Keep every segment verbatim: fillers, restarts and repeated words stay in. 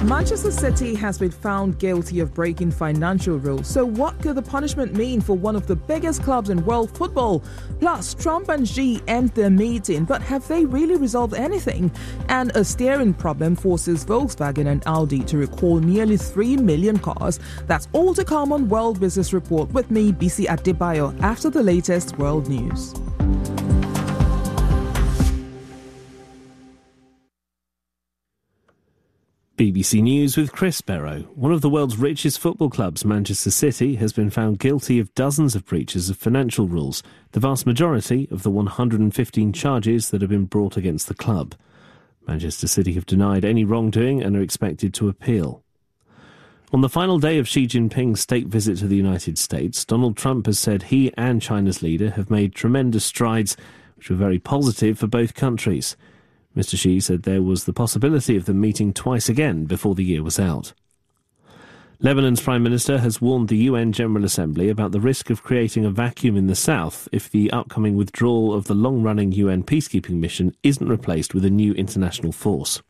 Manchester City has been found guilty of breaking financial rules. So what could the punishment mean for one of the biggest clubs in world football? Plus, Trump and Xi end their meeting, but have they really resolved anything? And a steering problem forces Volkswagen and Audi to recall nearly three million cars. That's all to come on World Business Report with me, Bisi Adebayo, after the latest world news. B B C News with Chris Barrow. One of the world's richest football clubs, Manchester City, has been found guilty of dozens of breaches of financial rules, the vast majority of the one hundred fifteen charges that have been brought against the club. Manchester City have denied any wrongdoing and are expected to appeal. On the final day of Xi Jinping's state visit to the United States, Donald Trump has said he and China's leader have made tremendous strides, which were very positive for both countries. Mister Xi said there was the possibility of them meeting twice again before the year was out. Lebanon's Prime Minister has warned the U N General Assembly about the risk of creating a vacuum in the south if the upcoming withdrawal of the long-running U N peacekeeping mission isn't replaced with a new international force.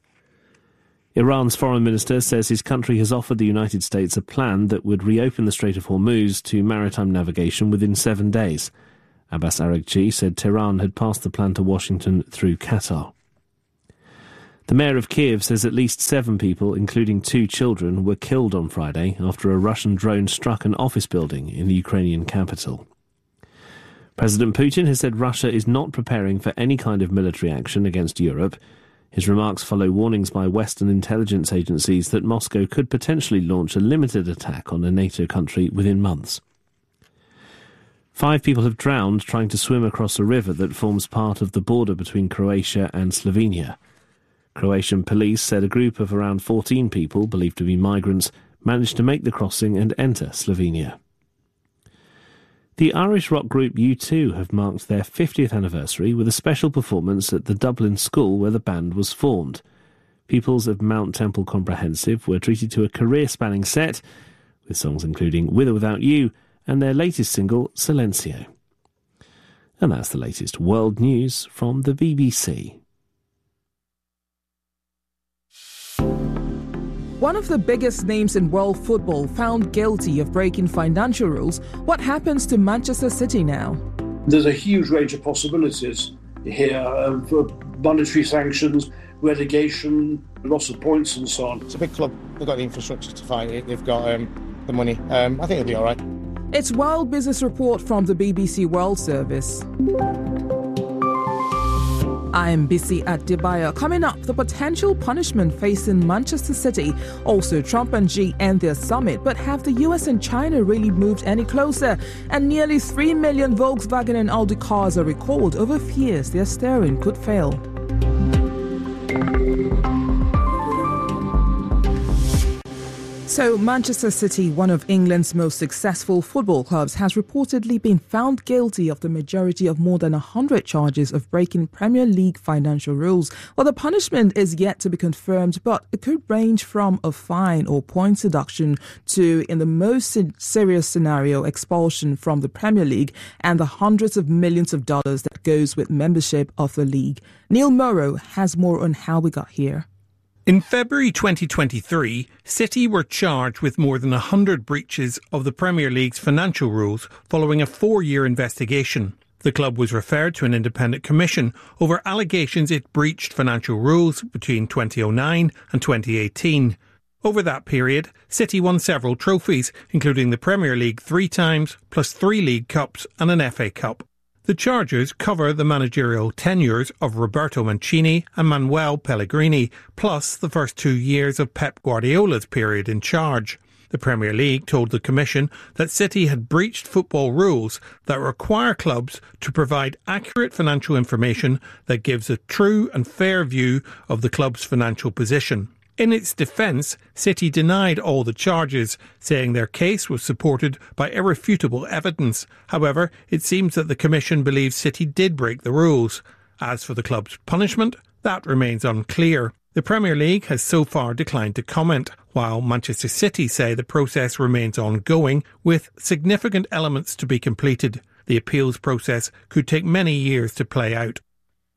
Iran's foreign minister says his country has offered the United States a plan that would reopen the Strait of Hormuz to maritime navigation within seven days. Abbas Araghchi said Tehran had passed the plan to Washington through Qatar. The mayor of Kiev says at least seven people, including two children, were killed on Friday after a Russian drone struck an office building in the Ukrainian capital. President Putin has said Russia is not preparing for any kind of military action against Europe. His remarks follow warnings by Western intelligence agencies that Moscow could potentially launch a limited attack on a NATO country within months. Five people have drowned trying to swim across a river that forms part of the border between Croatia and Slovenia. Croatian police said a group of around fourteen people, believed to be migrants, managed to make the crossing and enter Slovenia. The Irish rock group U two have marked their fiftieth anniversary with a special performance at the Dublin school where the band was formed. Pupils of Mount Temple Comprehensive were treated to a career-spanning set, with songs including With or Without You, and their latest single, Silencio. And that's the latest world news from the B B C. One of the biggest names in world football found guilty of breaking financial rules. What happens to Manchester City now? There's a huge range of possibilities here um, for monetary sanctions, relegation, loss of points and so on. It's a big club. They've got the infrastructure to fight it. They've got um, the money. Um, I think it'll be all right. It's World Business Report from the B B C World Service. I'm Bisi Adebayo. Coming up, the potential punishment facing Manchester City. Also, Trump and Xi end their summit, but have the U S and China really moved any closer? And nearly three million Volkswagen and Audi cars are recalled over fears their steering could fail. So, Manchester City, one of England's most successful football clubs, has reportedly been found guilty of the majority of more than one hundred charges of breaking Premier League financial rules. Well, the punishment is yet to be confirmed, but it could range from a fine or points deduction to, in the most serious scenario, expulsion from the Premier League and the hundreds of millions of dollars that goes with membership of the league. Neil Morrow has more on how we got here. In February twenty twenty-three, City were charged with more than one hundred breaches of the Premier League's financial rules following a four-year investigation. The club was referred to an independent commission over allegations it breached financial rules between twenty oh nine and twenty eighteen. Over that period, City won several trophies, including the Premier League three times, plus three League Cups and an F A Cup. The charges cover the managerial tenures of Roberto Mancini and Manuel Pellegrini, plus the first two years of Pep Guardiola's period in charge. The Premier League told the Commission that City had breached football rules that require clubs to provide accurate financial information that gives a true and fair view of the club's financial position. In its defence, City denied all the charges, saying their case was supported by irrefutable evidence. However, it seems that the Commission believes City did break the rules. As for the club's punishment, that remains unclear. The Premier League has so far declined to comment, while Manchester City say the process remains ongoing, with significant elements to be completed. The appeals process could take many years to play out.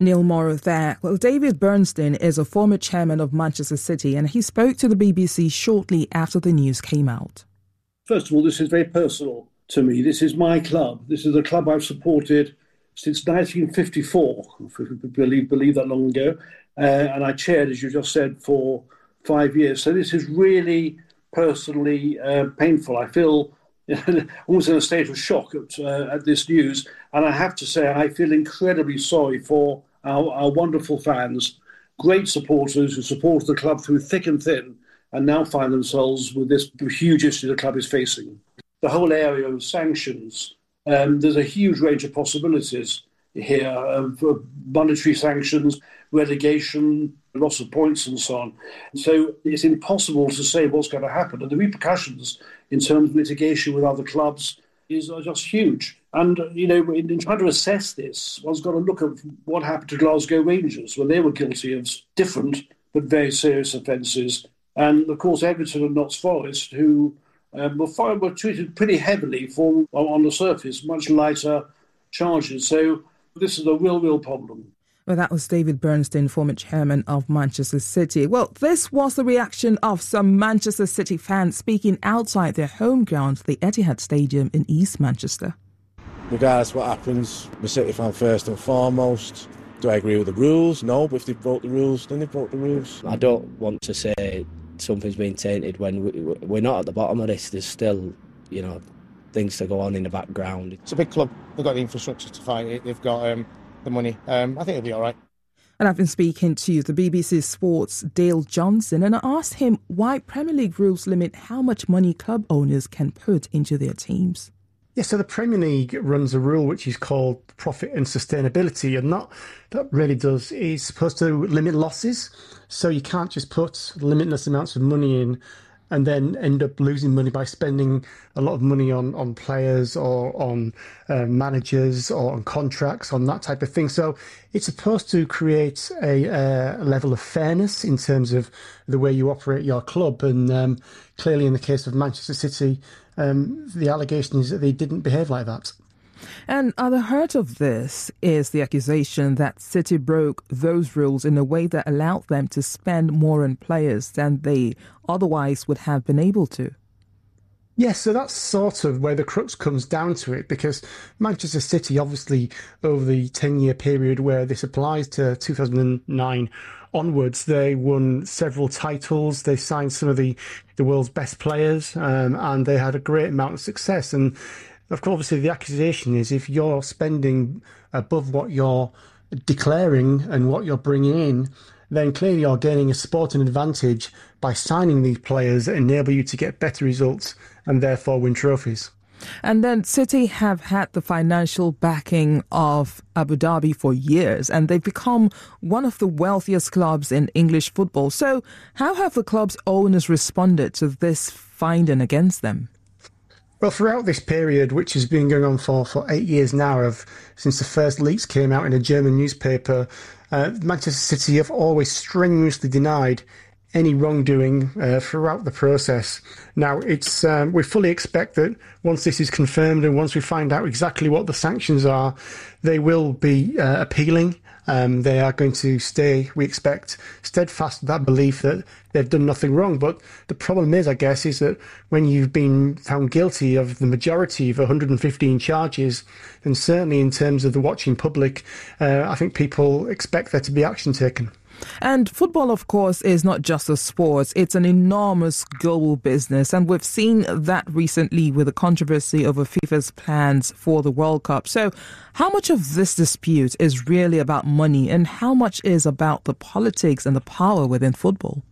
Neil Morrow there. Well, David Bernstein is a former chairman of Manchester City, and he spoke to the B B C shortly after the news came out. First of all, this is very personal to me. This is my club. This is a club I've supported since nineteen fifty-four, if you believe, believe that long ago. Uh, and I chaired, as you just said, for five years. So this is really personally uh, painful. I feel almost in a state of shock at, uh, at this news. And I have to say, I feel incredibly sorry for our, our wonderful fans, great supporters who supported the club through thick and thin, and now find themselves with this huge issue the club is facing. The whole area of sanctions, um, there's a huge range of possibilities here, of monetary sanctions, relegation, loss of points and so on. So it's impossible to say what's going to happen. And the repercussions in terms of litigation with other clubs is are just huge. And, you know, in, in trying to assess this, one's got to look at what happened to Glasgow Rangers when they were guilty of different but very serious offences. And, of course, Everton and Notts Forest, who um, were, far, were treated pretty heavily for, on the surface, much lighter charges. So this is a real, real problem. Well, that was David Bernstein, former chairman of Manchester City. Well, this was the reaction of some Manchester City fans speaking outside their home ground, the Etihad Stadium in East Manchester. Regardless of what happens, I'm a City fan first and foremost. Do I agree with the rules? No, but if they broke the rules, then they broke the rules. I don't want to say something's been tainted when we, we're not at the bottom of this. There's still, you know, things to go on in the background. It's a big club. They've got the infrastructure to fight it. They've got um, the money. Um, I think it'll be all right. And I've been speaking to the B B C Sports' Dale Johnson, and I asked him why Premier League rules limit how much money club owners can put into their teams. Yeah, so the Premier League runs a rule which is called profit and sustainability, and that that really does is supposed to limit losses. So you can't just put limitless amounts of money in and then end up losing money by spending a lot of money on, on players or on uh, managers or on contracts, on that type of thing. So it's supposed to create a, uh, a level of fairness in terms of the way you operate your club. And um, clearly in the case of Manchester City, um, the allegation is that they didn't behave like that. And at the heart of this is the accusation that City broke those rules in a way that allowed them to spend more on players than they otherwise would have been able to. Yes, so that's sort of where the crux comes down to it, because Manchester City, obviously, over the ten-year period where this applies to two thousand nine onwards, they won several titles, they signed some of the, the world's best players, um, and they had a great amount of success. And of course, obviously, the accusation is if you're spending above what you're declaring and what you're bringing in, then clearly you're gaining a sporting advantage by signing these players that enable you to get better results and therefore win trophies. And then City have had the financial backing of Abu Dhabi for years, and they've become one of the wealthiest clubs in English football. So how have the club's owners responded to this finding against them? Well, throughout this period, which has been going on for, for eight years now, of since the first leaks came out in a German newspaper, uh, Manchester City have always strenuously denied any wrongdoing uh, throughout the process. Now, it's um, we fully expect that once this is confirmed and once we find out exactly what the sanctions are, they will be uh, appealing. Um, they are going to stay, we expect, steadfast with that belief that they've done nothing wrong. But the problem is, I guess, is that when you've been found guilty of the majority of one hundred fifteen charges, then certainly in terms of the watching public, uh, I think people expect there to be action taken. And football, of course, is not just a sport. It's an enormous global business. And we've seen that recently with the controversy over FIFA's plans for the World Cup. So how much of this dispute is really about money and how much is about the politics and the power within football?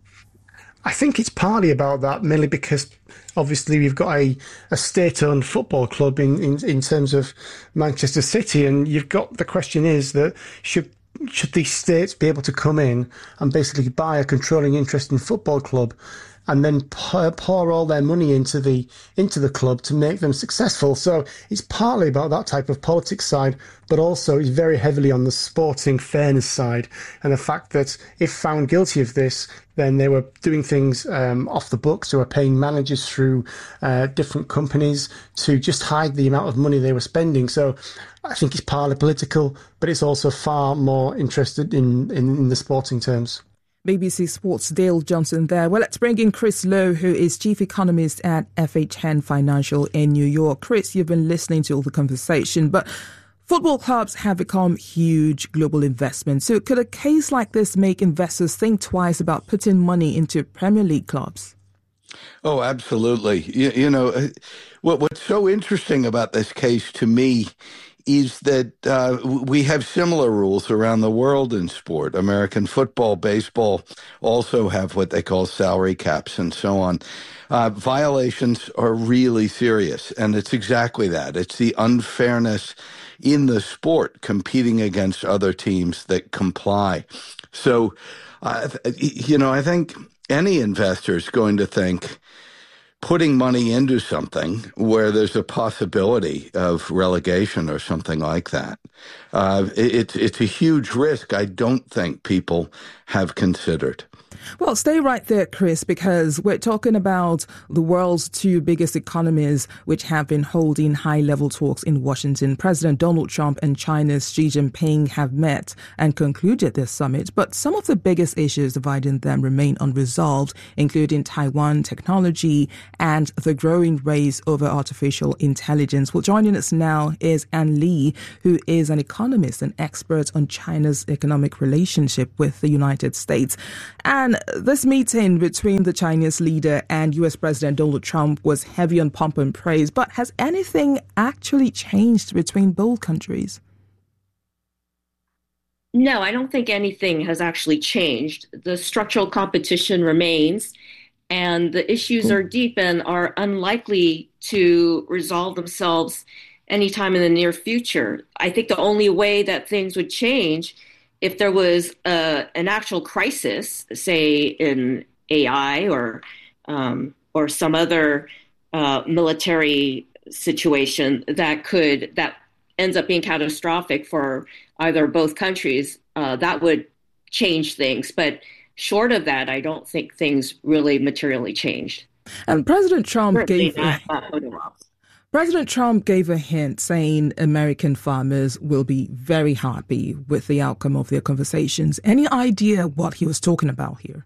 I think it's partly about that, mainly because obviously we've got a, a state-owned football club in, in, in terms of Manchester City. And you've got the question is that should Should these states be able to come in and basically buy a controlling interest in football club? and then pour, pour all their money into the into the club to make them successful. So it's partly about that type of politics side, but also it's very heavily on the sporting fairness side, and the fact that if found guilty of this, then they were doing things um, off the books. They were paying managers through uh, different companies to just hide the amount of money they were spending. So I think it's partly political, but it's also far more interested in, in, in the sporting terms. B B C Sports' Dale Johnson there. Well, let's bring in Chris Lowe, who is Chief Economist at F H N Financial in New York. Chris, you've been listening to all the conversation, but football clubs have become huge global investments. So could a case like this make investors think twice about putting money into Premier League clubs? Oh, absolutely. You, you know, what what's so interesting about this case to me is that uh, we have similar rules around the world in sport. American football, baseball also have what they call salary caps and so on. Uh, violations are really serious, and it's exactly that. It's the unfairness in the sport competing against other teams that comply. So, uh, you know, I think any investor is going to think putting money into something where there's a possibility of relegation or something like that, uh, it, it's it's a huge risk I don't think people have considered. Well, stay right there, Chris, because we're talking about the world's two biggest economies, which have been holding high-level talks in Washington. President Donald Trump and China's Xi Jinping have met and concluded this summit, but some of the biggest issues dividing them remain unresolved, including Taiwan technology and the growing race over artificial intelligence. Well, joining us now is Anne Lee, who is an economist and expert on China's economic relationship with the United States. And this meeting between the Chinese leader and U S President Donald Trump was heavy on pomp and praise. But has anything actually changed between both countries? No, I don't think anything has actually changed. The structural competition remains, and the issues are deep and are unlikely to resolve themselves anytime in the near future. I think the only way that things would change if there was a, an actual crisis, say in A I or um, or some other uh, military situation that could that ends up being catastrophic for either both countries, uh, that would change things. But short of that, I don't think things really materially changed. And President Trump Certainly gave. Not, uh, President Trump gave a hint saying American farmers will be very happy with the outcome of their conversations. Any idea what he was talking about here?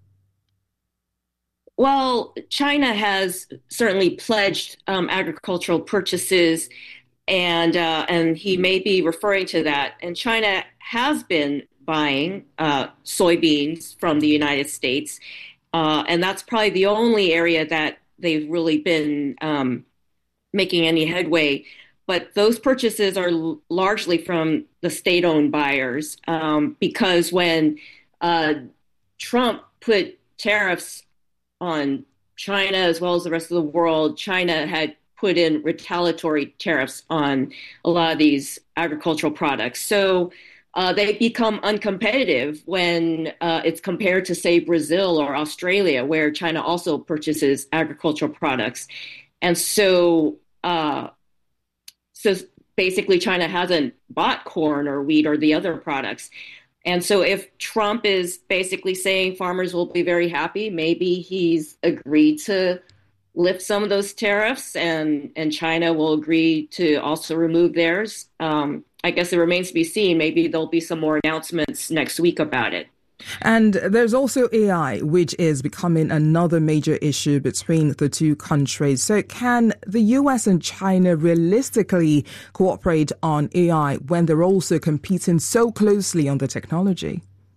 Well, China has certainly pledged um, agricultural purchases, and uh, and he may be referring to that. And China has been buying uh, soybeans from the United States, uh, and that's probably the only area that they've really been um, making any headway. But those purchases are l- largely from the state-owned buyers, um, because when uh, Trump put tariffs on China as well as the rest of the world, China had put in retaliatory tariffs on a lot of these agricultural products. So uh, they become uncompetitive when uh, it's compared to, say, Brazil or Australia, where China also purchases agricultural products. And so Uh, so basically, China hasn't bought corn or wheat or the other products. And so if Trump is basically saying farmers will be very happy, maybe he's agreed to lift some of those tariffs and, and China will agree to also remove theirs. Um, I guess it remains to be seen. Maybe there'll be some more announcements next week about it. And there's also A I, which is becoming another major issue between the two countries. So can the U S and China realistically cooperate on A I when they're also competing so closely on the technology?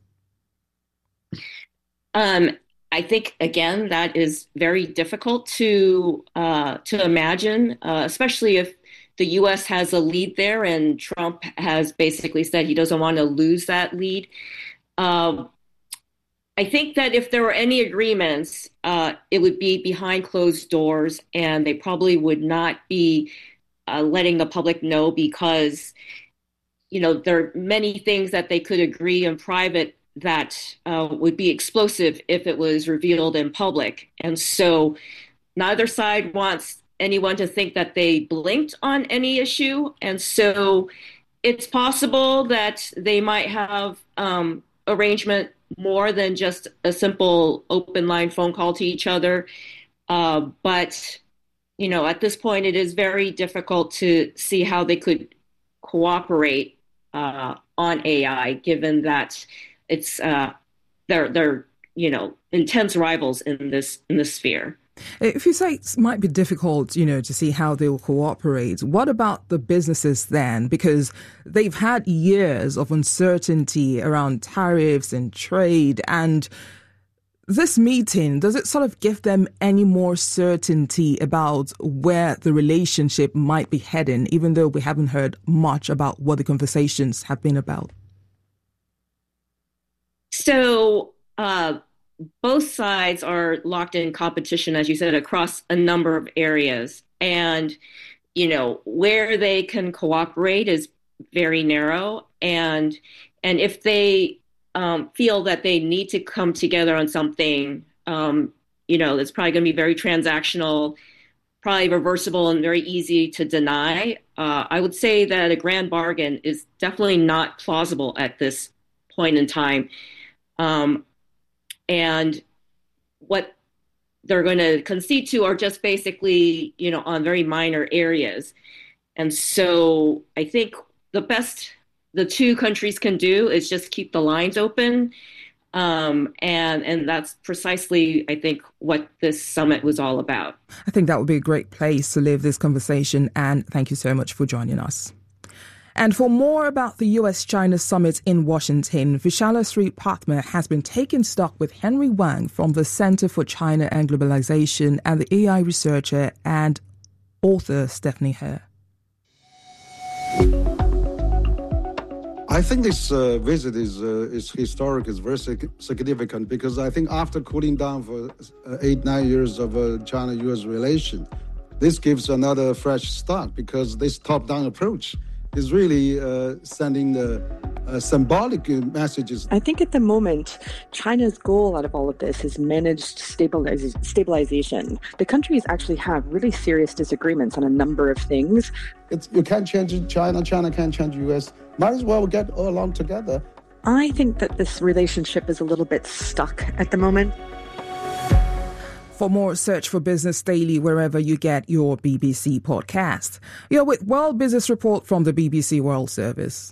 Um, I think, again, that is very difficult to uh, to imagine, uh, especially if the U S has a lead there and Trump has basically said he doesn't want to lose that lead. Uh, I think that if there were any agreements, uh, it would be behind closed doors, and they probably would not be uh, letting the public know because, you know, there are many things that they could agree in private that uh, would be explosive if it was revealed in public. And so neither side wants anyone to think that they blinked on any issue. And so it's possible that they might have um, arrangement more than just a simple open line phone call to each other. Uh, but, you know, at this point, it is very difficult to see how they could cooperate uh, on A I, given that it's uh, they're they're you know intense rivals in this in this sphere. If you say it might be difficult, you know, to see how they will cooperate, what about the businesses then? Because they've had years of uncertainty around tariffs and trade, and this meeting, does it sort of give them any more certainty about where the relationship might be heading, even though we haven't heard much about what the conversations have been about? So uh, both sides are locked in competition, as you said, across a number of areas. And, you know, where they can cooperate is very narrow. And and if they um, feel that they need to come together on something, um, you know, it's probably going to be very transactional, probably reversible and very easy to deny. Uh, I would say that a grand bargain is definitely not plausible at this point in time. Um, and what they're going to concede to are just basically, you know, on very minor areas. And so I think the best the two countries can do is just keep the lines open. Um, and, and that's precisely, I think, what this summit was all about. I think that would be a great place to leave this conversation. And thank you so much for joining us. And for more about the U S China summit in Washington, Vishala Sripathma has been taking stock with Henry Wang from the Center for China and Globalization and the A I researcher and author Stephanie Herr. I think this uh, visit is uh, is historic, is very significant, because I think after cooling down for uh, eight, nine years of uh, China-U S relation, this gives another fresh start, because this top-down approach is really uh, sending the uh, symbolic messages. I think at the moment, China's goal out of all of this is managed stabiliz- stabilization. The countries actually have really serious disagreements on a number of things. It's, you can't change China, China can't change U S. Might as well get along together. I think that this relationship is a little bit stuck at the moment. For more, search for Business Daily wherever you get your B B C podcast. You're with World Business Report from the B B C World Service.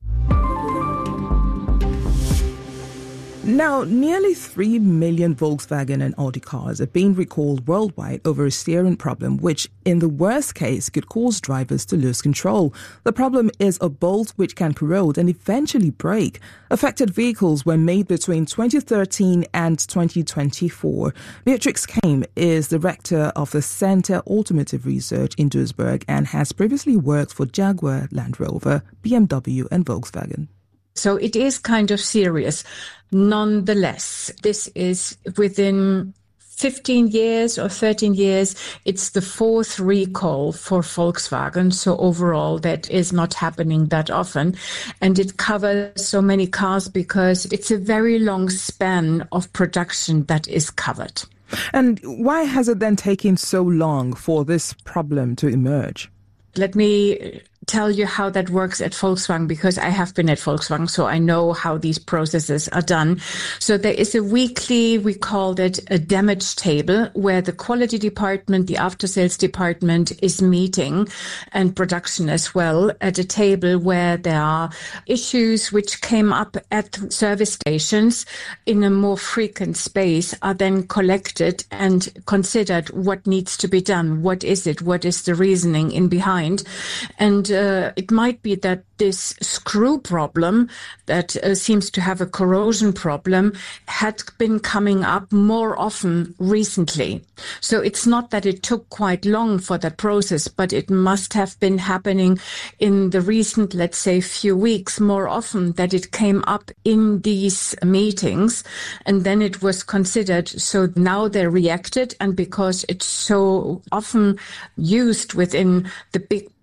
Now, nearly three million Volkswagen and Audi cars are being recalled worldwide over a steering problem, which, in the worst case, could cause drivers to lose control. The problem is a bolt which can corrode and eventually break. Affected vehicles were made between twenty thirteen and twenty twenty-four. Beatrix Kame is director of the Centre Automotive Research in Duisburg and has previously worked for Jaguar, Land Rover, B M W and Volkswagen. So it is kind of serious. Nonetheless, this is within fifteen years or thirteen years, it's the fourth recall for Volkswagen. So overall, that is not happening that often. And it covers so many cars because it's a very long span of production that is covered. And why has it then taken so long for this problem to emerge? Let me tell you how that works at Volkswagen, because I have been at Volkswagen, so I know how these processes are done. So there is a weekly, we called it a damage table, where the quality department, the after-sales department is meeting, and production as well, at a table where there are issues which came up at service stations in a more frequent space are then collected and considered what needs to be done. What is it? What is the reasoning in behind? And Uh, it might be that this screw problem that uh, seems to have a corrosion problem had been coming up more often recently. So it's not that it took quite long for that process, but it must have been happening in the recent, let's say, few weeks more often, that it came up in these meetings, and then it was considered. So now they reacted, and because it's so often used within the big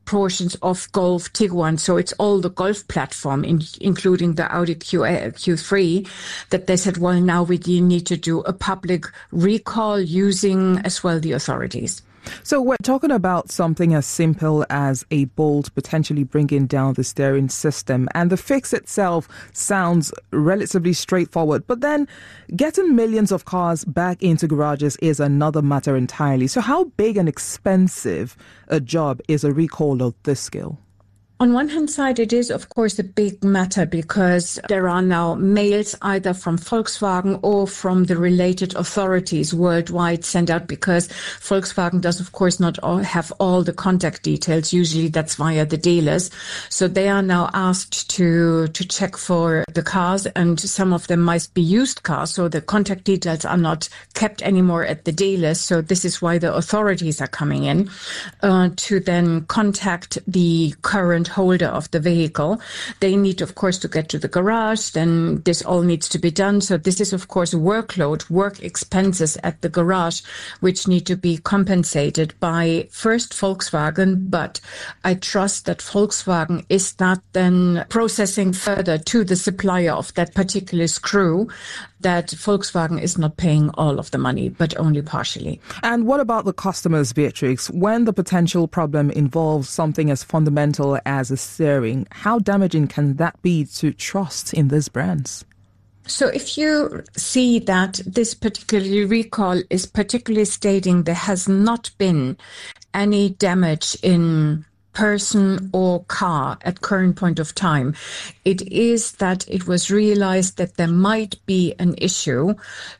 portions of Golf Tiguan. So it's all the Golf platform, in, including the Audi Q, Q three, that they said, well, now we need to do a public recall using as well the authorities. So we're talking about something as simple as a bolt potentially bringing down the steering system, and the fix itself sounds relatively straightforward. But then getting millions of cars back into garages is another matter entirely. So how big and expensive a job is a recall of this scale? On one hand side, it is, of course, a big matter because there are now mails either from Volkswagen or from the related authorities worldwide sent out, because Volkswagen does, of course, not all have all the contact details. Usually that's via the dealers. So they are now asked to, to check for the cars, and some of them might be used cars. So the contact details are not kept anymore at the dealers. So this is why the authorities are coming in uh, to then contact the current holder of the vehicle. They need, of course, to get to the garage. Then this all needs to be done. So this is, of course, workload, work expenses at the garage, which need to be compensated by first Volkswagen. But I trust that Volkswagen is not then processing further to the supplier of that particular screw, that Volkswagen is not paying all of the money, but only partially. And what about the customers, Beatrix? When the potential problem involves something as fundamental as a steering, how damaging can that be to trust in these brands? So if you see that this particular recall is particularly stating there has not been any damage in person or car at current point of time, it is that it was realized that there might be an issue.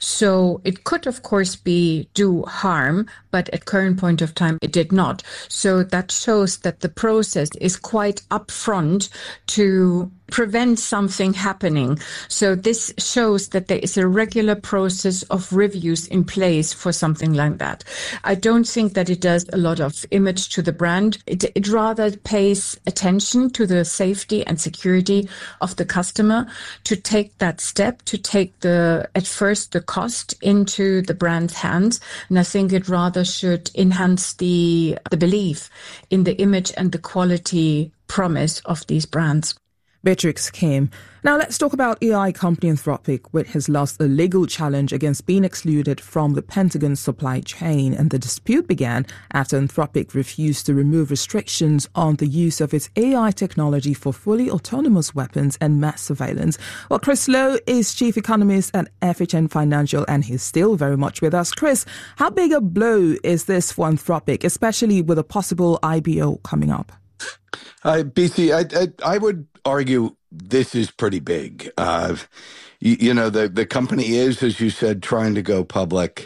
So it could, of course, be do harm, but at current point of time, it did not. So that shows that the process is quite upfront to prevent something happening. So this shows that there is a regular process of reviews in place for something like that. I don't think that it does a lot of image to the brand. It, it rather pays attention to the safety and security of the customer to take that step, to take the, at first, the cost into the brand's hands. And I think it rather should enhance the, the belief in the image and the quality promise of these brands. Beatrix Kim. Now let's talk about A I company Anthropic, which has lost a legal challenge against being excluded from the Pentagon supply chain. And the dispute began after Anthropic refused to remove restrictions on the use of its A I technology for fully autonomous weapons and mass surveillance. Well, Chris Lowe is chief economist at F H N Financial, and he's still very much with us. Chris, how big a blow is this for Anthropic, especially with a possible I B O coming up? Uh, B C, I, I, I would argue this is pretty big. Uh, you, you know, the, the company is, as you said, trying to go public.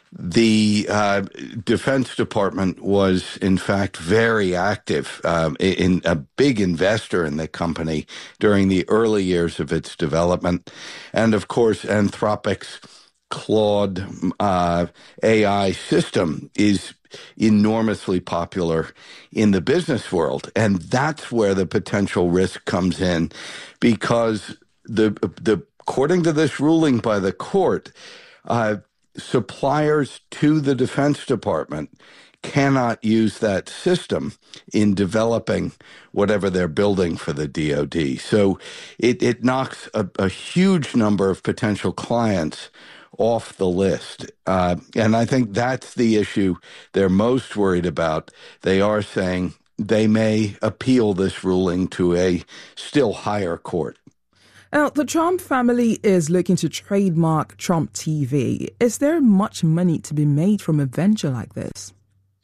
The uh, Defense Department was, in fact, very active, um, in a big investor in the company during the early years of its development. And, of course, Anthropic's Claude uh, A I system is enormously popular in the business world. And that's where the potential risk comes in, because the the according to this ruling by the court, uh, suppliers to the Defense Department cannot use that system in developing whatever they're building for the D O D. So it, it knocks a, a huge number of potential clients off the list. Uh, and I think that's the issue they're most worried about. They are saying they may appeal this ruling to a still higher court. Now, the Trump family is looking to trademark Trump T V. Is there much money to be made from a venture like this?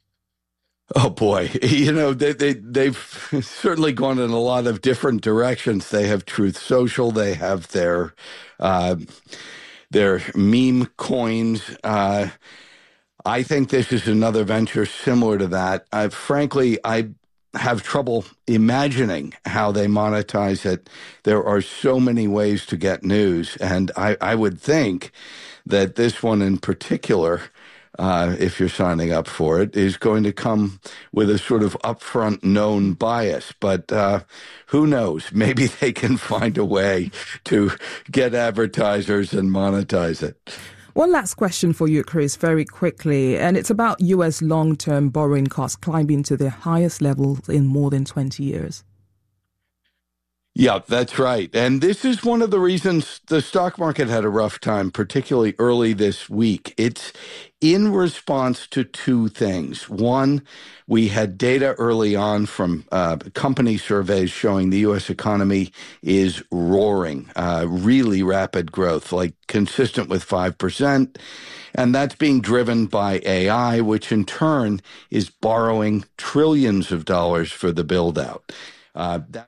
Oh, boy. You know, they, they, they've certainly gone in a lot of different directions. They have Truth Social. They have their... Uh, Their meme coins. Uh, I think this is another venture similar to that. Uh, frankly, I have trouble imagining how they monetize it. There are so many ways to get news, and I, I would think that this one in particular, uh, if you're signing up for it, is going to come with a sort of upfront known bias. But uh, who knows? Maybe they can find a way to get advertisers and monetize it. One last question for you, Chris, very quickly, and it's about U S long-term borrowing costs climbing to their highest levels in more than twenty years. Yeah, that's right. And this is one of the reasons the stock market had a rough time, particularly early this week. It's in response to two things. One, we had data early on from uh, company surveys showing the U S economy is roaring, uh, really rapid growth, like consistent with five percent. And that's being driven by A I, which in turn is borrowing trillions of dollars for the build-out. Uh, that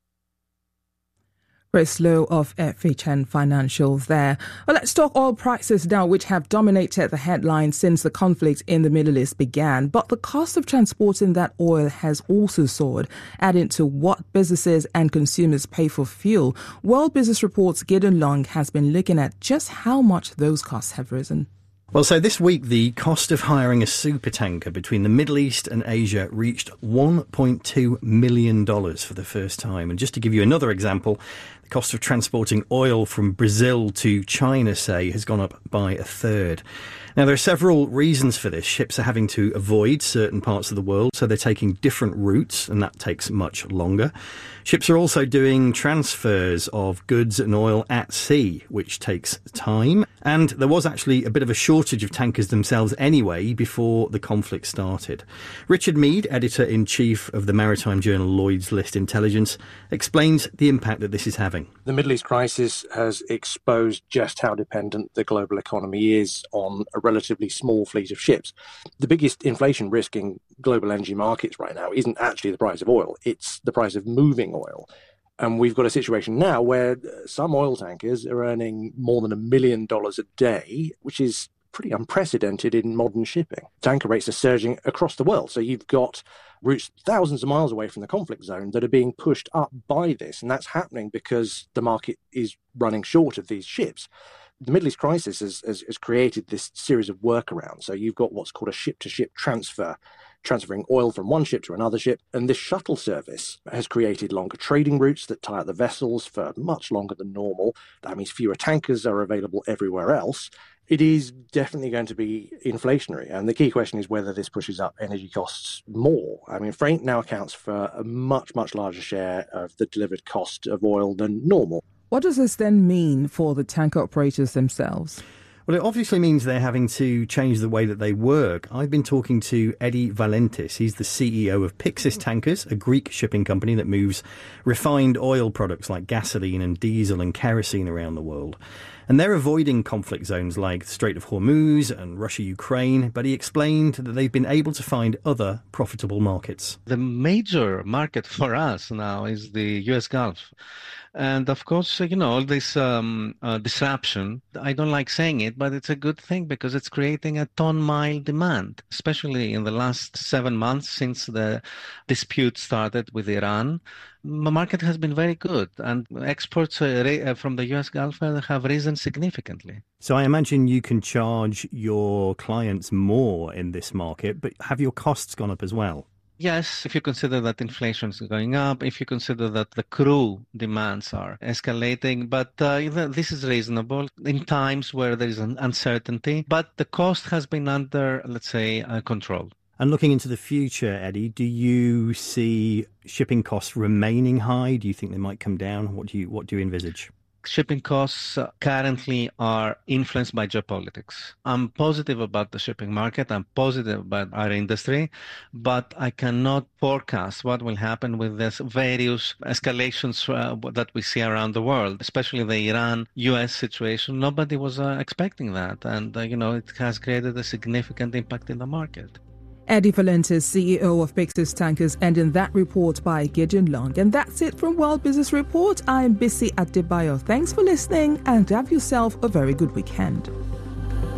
Chris Lowe of F H N Financials there. Well, let's talk oil prices now, which have dominated the headlines since the conflict in the Middle East began. But the cost of transporting that oil has also soared, adding to what businesses and consumers pay for fuel. World Business Report's Gideon Long has been looking at just how much those costs have risen. Well, so this week, the cost of hiring a supertanker between the Middle East and Asia reached one point two million dollars for the first time. And just to give you another example, the cost of transporting oil from Brazil to China, say, has gone up by a third. Now, there are several reasons for this. Ships are having to avoid certain parts of the world, so they're taking different routes, and that takes much longer. Ships are also doing transfers of goods and oil at sea, which takes time. And there was actually a bit of a shortage of tankers themselves anyway before the conflict started. Richard Mead, editor-in-chief of the maritime journal Lloyd's List Intelligence, explains the impact that this is having. The Middle East crisis has exposed just how dependent the global economy is on a relatively small fleet of ships. The biggest inflation risk in global energy markets right now isn't actually the price of oil, it's the price of moving oil. And we've got a situation now where some oil tankers are earning more than a million dollars a day, which is pretty unprecedented in modern shipping. Tanker rates are surging across the world. So you've got routes thousands of miles away from the conflict zone that are being pushed up by this. And that's happening because the market is running short of these ships. The Middle East crisis has, has, has created this series of workarounds. So you've got what's called a ship-to-ship transfer, transferring oil from one ship to another ship. And this shuttle service has created longer trading routes that tie up the vessels for much longer than normal. That means fewer tankers are available everywhere else. It is definitely going to be inflationary. And the key question is whether this pushes up energy costs more. I mean, freight now accounts for a much, much larger share of the delivered cost of oil than normal. What does this then mean for the tanker operators themselves? Well, it obviously means they're having to change the way that they work. I've been talking to Eddie Valentis. He's the C E O of Pyxis Tankers, a Greek shipping company that moves refined oil products like gasoline and diesel and kerosene around the world. And they're avoiding conflict zones like the Strait of Hormuz and Russia-Ukraine, but he explained that they've been able to find other profitable markets. The major market for us now is the U S Gulf. And of course, you know, all this um, uh, disruption, I don't like saying it, but it's a good thing because it's creating a ton-mile demand, especially in the last seven months since the dispute started with Iran. The market has been very good, and exports uh, from the U S Gulf have risen significantly. So I imagine you can charge your clients more in this market, but have your costs gone up as well? Yes, if you consider that inflation is going up, if you consider that the crew demands are escalating, but uh, this is reasonable in times where there is an uncertainty, but the cost has been under, let's say, uh, control. And looking into the future, Eddie, do you see shipping costs remaining high? Do you think they might come down? What do you what do you envisage? Shipping costs currently are influenced by geopolitics. I'm positive about the shipping market. I'm positive about our industry, but I cannot forecast what will happen with these various escalations uh, that we see around the world, especially the Iran-U S situation. Nobody was uh, expecting that. And, uh, you know, it has created a significant impact in the market. Eddie Valentis, C E O of Pyxis Tankers, ending that report by Gideon Long. And that's it from World Business Report. I'm Bisi Adebayo. Thanks for listening and have yourself a very good weekend.